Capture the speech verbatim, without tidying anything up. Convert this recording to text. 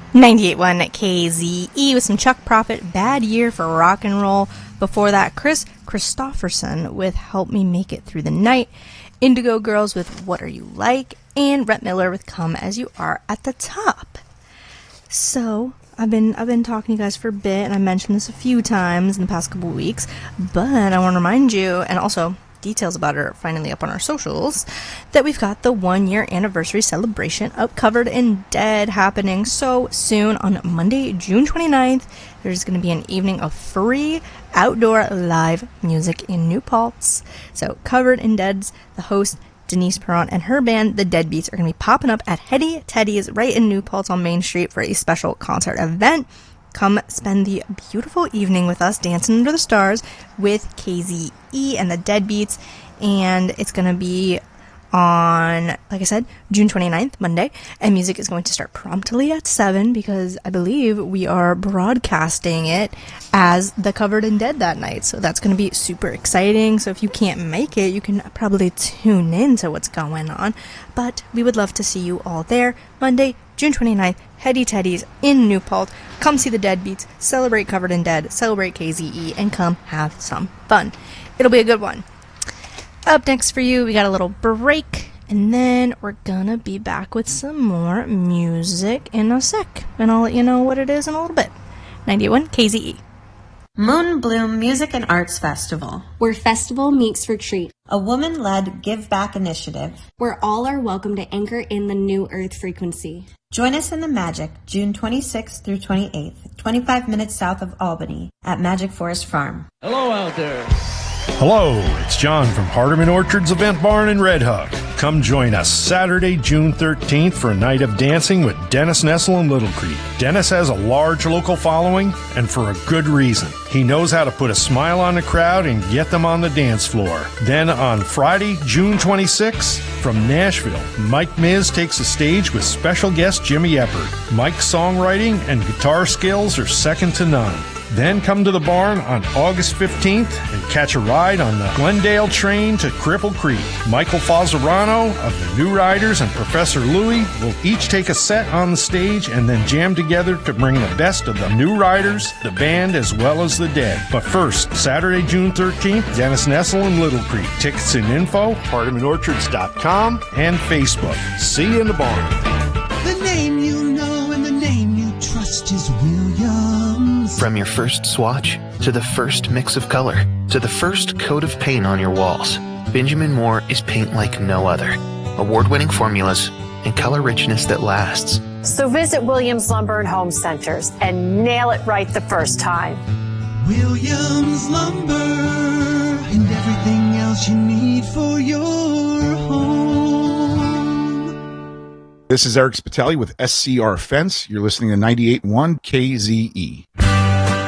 ninety-eight point one K Z E with some Chuck Prophet, Bad Year for Rock and Roll. Before that, Chris Christopherson with Help Me Make It Through the Night. Indigo Girls with What Are You Like? And Rhett Miller with Come As You Are at the top. So, I've been I've been talking to you guys for a bit, and I mentioned this a few times in the past couple of weeks, but I want to remind you, and also details about it are finally up on our socials, that we've got the one year anniversary celebration of Covered in Dead happening so soon on Monday, June twenty-ninth. There's going to be an evening of free outdoor live music in New Paltz. So Covered in Dead's the host, Denise Perron, and her band, The Deadbeats, are going to be popping up at Hetty Teddy's right in New Paltz on Main Street for a special concert event. Come spend the beautiful evening with us dancing under the stars with K Z E and The Deadbeats. And it's going to be on, like I said, June twenty-ninth, Monday. And music is going to start promptly at seven because I believe we are broadcasting it as the Covered in Dead that night. So that's going to be super exciting. So if you can't make it, you can probably tune in to what's going on. But we would love to see you all there. Monday, June twenty-ninth, Hetty Teddy's in New Paltz. Come see the Deadbeats, celebrate Covered in Dead, celebrate K Z E, and come have some fun. It'll be a good one. Up next for you, we got a little break, and then we're gonna be back with some more music in a sec. And I'll let you know what it is in a little bit. ninety-eight point one K Z E. Moon Bloom Music and Arts Festival, where festival meets retreat. A woman-led give-back initiative, where all are welcome to anchor in the new earth frequency. Join us in the Magic, June twenty-sixth through twenty-eighth, twenty-five minutes south of Albany, at Magic Forest Farm. Hello out there. Hello, it's John from Hardeman Orchards Event Barn in Red Hook. Come join us Saturday, June thirteenth for a night of dancing with Dennis Nessel in Little Creek. Dennis has a large local following, and for a good reason. He knows how to put a smile on the crowd and get them on the dance floor. Then on Friday, June twenty-sixth, from Nashville, Mike Miz takes the stage with special guest Jimmy Eppert. Mike's songwriting and guitar skills are second to none. Then come to the barn on August fifteenth and catch a ride on the Glendale train to Cripple Creek. Michael Falzerano of the New Riders and Professor Louie will each take a set on the stage and then jam together to bring the best of the New Riders, the band, as well as the Dead. But first, Saturday, June thirteenth, Dennis Nessel in Little Creek. Tickets and info, hardeman orchards dot com and Facebook. See you in the barn. The name you know and the name you trust is Williams. From your first swatch, to the first mix of color, to the first coat of paint on your walls, Benjamin Moore is paint like no other. Award-winning formulas and color richness that lasts. So visit Williams Lumber and Home Centers and nail it right the first time. Williams Lumber and everything else you need for your home. This is Eric Spitali with S C R Fence. You're listening to ninety-eight point one K Z E.